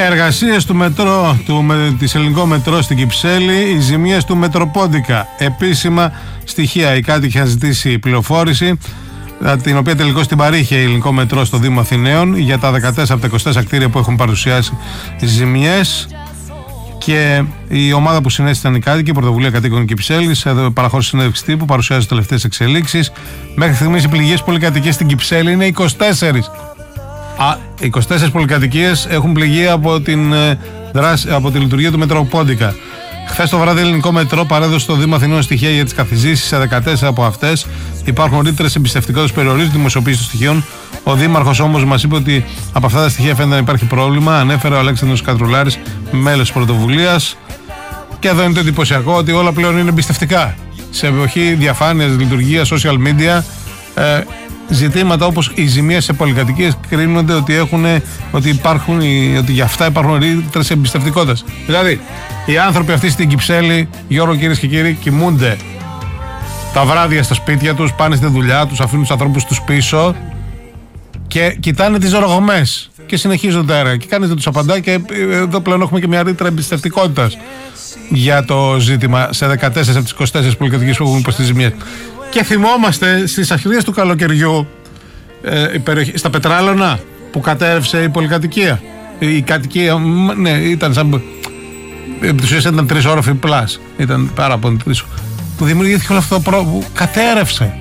Εργασίες του μετρό, της ελληνικό μετρό στην Κυψέλη, οι ζημιές του Μετροπόντικα. Επίσημα στοιχεία. Οι κάτοικοι είχαν ζητήσει πληροφόρηση, την οποία τελικώς την παρήχε η ελληνικό μετρό στο Δήμο Αθηναίων για τα 14 από τα 24 κτίρια που έχουν παρουσιάσει ζημιές. Και η ομάδα που συνέστησε ήταν οι κάτοικοι, η Πρωτοβουλία Κατοίκων Κυψέλης, παραχώρησε συνέντευξη τύπου, παρουσιάζει τις τελευταίες εξελίξεις. Μέχρι στιγμής οι πληγές πολυκατοικίες στην Κυψέλη είναι 24. 24 πολυκατοικίες έχουν πληγεί από τη λειτουργία του Μετροπόντικα. Χθες το βράδυ, ελληνικό μετρό παρέδωσε στο Δήμο Αθηνών στοιχεία για τις καθιζήσεις. Σε 14 από αυτές υπάρχουν ρήτρες εμπιστευτικότητας που περιορίζουν τη δημοσιοποίηση των στοιχείων. Ο Δήμαρχος όμως μας είπε ότι από αυτά τα στοιχεία φαίνεται να υπάρχει πρόβλημα. Ανέφερε ο Αλέξανδρος Κατρουλάρης, μέλος της Πρωτοβουλίας. Και εδώ είναι το εντυπωσιακό, ότι όλα πλέον είναι εμπιστευτικά. Σε εποχή διαφάνειας, λειτουργίας, social media, ζητήματα όπως οι ζημίες σε πολυκατοικίες κρίνονται ότι για αυτά υπάρχουν ρήτρες εμπιστευτικότητας. Δηλαδή, οι άνθρωποι αυτοί στην Κυψέλη, Γιώργο, κυρίες και κύριοι, κοιμούνται τα βράδια στα σπίτια τους, πάνε στη δουλειά τους, αφήνουν τους ανθρώπους τους πίσω και κοιτάνε τις ρογμές και συνεχίζουν τα έργα. Και κανείς δεν τους απαντά, και εδώ πλέον έχουμε και μια ρήτρα εμπιστευτικότητας για το ζήτημα σε 14 από τις 24 πολυκατοικίες που έχουν υποστεί ζημιές. Και θυμόμαστε στις αρχές του καλοκαιριού, στα Πετράλωνα, που κατέρευσε η πολυκατοικία. Η κατοικία, ναι, ήταν σαν. Ήταν 3 όροφοι πλάς. Ήταν πάρα πολύ τρεις. Που δημιουργήθηκε όλο αυτό το πρόβλημα. Που κατέρευσε.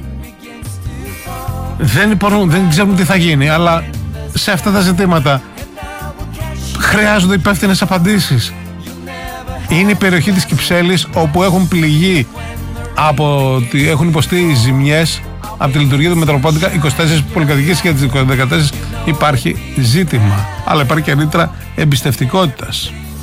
Δεν ξέρουμε τι θα γίνει, αλλά σε αυτά τα ζητήματα χρειάζονται υπεύθυνες απαντήσεις. Είναι η περιοχή της Κυψέλης όπου έχουν πληγεί, έχουν υποστεί ζημιές από τη λειτουργία του Μετροπόντικα 24 πολυκατοικίες, και για τις 14 υπάρχει ζήτημα. Αλλά υπάρχει και ρήτρα εμπιστευτικότητας.